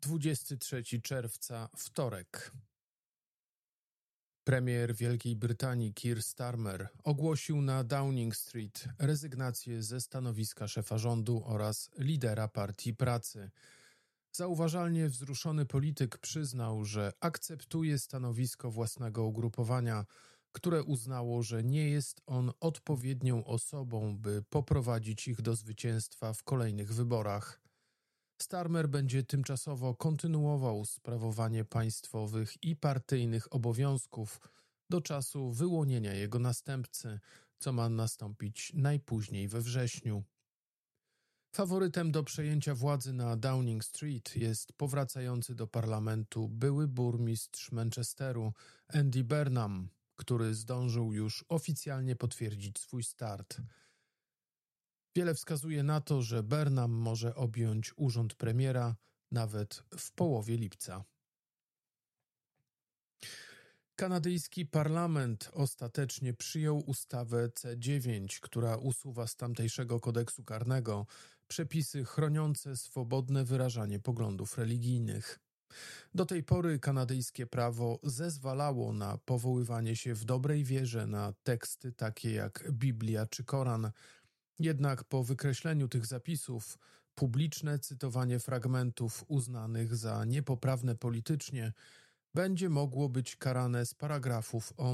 23 czerwca, wtorek. Premier Wielkiej Brytanii Keir Starmer ogłosił na Downing Street rezygnację ze stanowiska szefa rządu oraz lidera Partii Pracy. Zauważalnie wzruszony polityk przyznał, że akceptuje stanowisko własnego ugrupowania, które uznało, że nie jest on odpowiednią osobą, by poprowadzić ich do zwycięstwa w kolejnych wyborach. Starmer będzie tymczasowo kontynuował sprawowanie państwowych i partyjnych obowiązków do czasu wyłonienia jego następcy, co ma nastąpić najpóźniej we wrześniu. Faworytem do przejęcia władzy na Downing Street jest powracający do parlamentu były burmistrz Manchesteru Andy Burnham, który zdążył już oficjalnie potwierdzić swój start. Wiele wskazuje na to, że Burnham może objąć urząd premiera nawet w połowie lipca. Kanadyjski parlament ostatecznie przyjął ustawę C9, która usuwa z tamtejszego kodeksu karnego przepisy chroniące swobodne wyrażanie poglądów religijnych. Do tej pory kanadyjskie prawo zezwalało na powoływanie się w dobrej wierze na teksty takie jak Biblia czy Koran. Jednak po wykreśleniu tych zapisów publiczne cytowanie fragmentów uznanych za niepoprawne politycznie będzie mogło być karane z paragrafów o